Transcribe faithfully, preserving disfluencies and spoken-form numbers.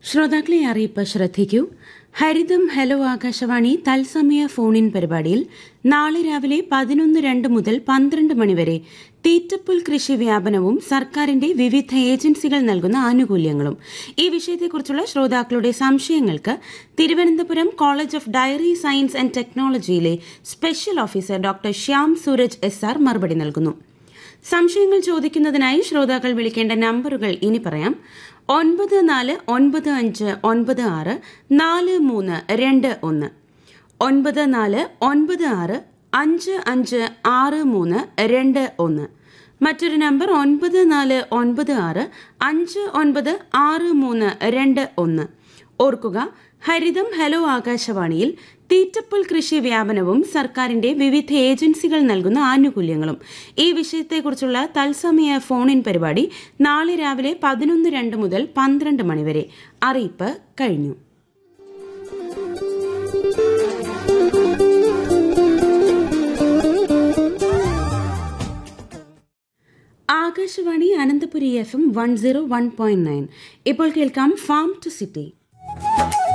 ശ്രോതാക്കളെ അറിയിപ്പ് ശ്രദ്ധിക്കൂ. ഹരിതം ഹലോ ആകാശവാണി തത്സമയ ഫോണിൻ പരിപാടിയിൽ നാളെ രാവിലെ പതിനൊന്ന് രണ്ട് മുതൽ പന്ത്രണ്ട് മണിവരെ തീറ്റപ്പുൽ കൃഷി വ്യാപനവും സർക്കാരിന്റെ വിവിധ ഏജൻസികൾ നൽകുന്ന ആനുകൂല്യങ്ങളും ഈ വിഷയത്തെക്കുറിച്ചുള്ള ശ്രോതാക്കളുടെ സംശയങ്ങൾക്ക് Thiruvananthapuram college of dairy science and ടെക്നോളജിയിലെ special officer doctor Shyam Sooraj S R മറുപടി നൽകുന്നു. സംശയങ്ങൾ ചോദിക്കുന്നതിനായി ശ്രോതാക്കൾ വിളിക്കേണ്ട നമ്പറുകൾ ഇനി പറയാം. ഒൻപത് നാല് ഒൻപത് അഞ്ച് ഒൻപത് ആറ് നാല് മൂന്ന് രണ്ട് ഒന്ന്, ഒൻപത് നാല് ഒൻപത് ആറ് അഞ്ച് അഞ്ച് ആറ് മൂന്ന് രണ്ട് ഒന്ന്. മറ്റൊരു നമ്പർ ഒൻപത് നാല് ഒൻപത് ആറ് അഞ്ച് ഒൻപത് ആറ് മൂന്ന് രണ്ട് ഒന്ന്. ഓർക്കുക, ഹരിതം ഹലോ ആകാശവാണിയിൽ തീറ്റപ്പുൽ കൃഷി വ്യാപനവും സർക്കാരിന്റെ വിവിധ ഏജൻസികൾ നൽകുന്ന ആനുകൂല്യങ്ങളും ഈ വിഷയത്തെക്കുറിച്ചുള്ള തത്സമയ ഫോണിൻ പരിപാടി നാളെ രാവിലെ പതിനൊന്ന് രണ്ട് മുതൽ പന്ത്രണ്ട് മണിവരെ. അറിയിപ്പ് കഴിഞ്ഞു. Akashvani Ananthapuri F M one zero one point nine. ഇപ്പോൾ കേൾക്കാം ഫാം ടു സിറ്റി.